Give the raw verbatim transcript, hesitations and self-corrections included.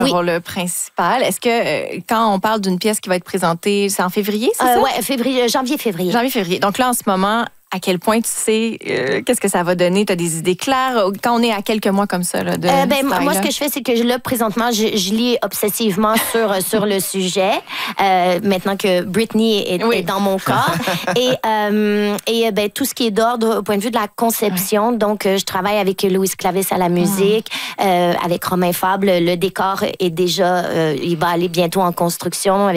le Oui. rôle principal. Est-ce que euh, quand on parle d'une pièce qui va être présentée, c'est en février, c'est Euh, ça? ouais, février, janvier-février. Janvier-février. Donc là, en ce moment, à quel point tu sais euh, qu'est-ce que ça va donner? Tu as des idées claires? Quand on est à quelques mois comme ça là, de Euh, ben, ce moi, travail-là? ce que je fais, c'est que là, présentement, je, je lis obsessivement sur, sur le sujet, euh, maintenant que Britney est, Oui. est dans mon corps. et euh, et ben, tout ce qui est d'ordre au point de vue de la conception. Ouais. Donc, euh, je travaille avec Louis Clavis à la musique, mmh. euh, avec Romain Fabre. Le décor est déjà, euh, il va aller bientôt en construction.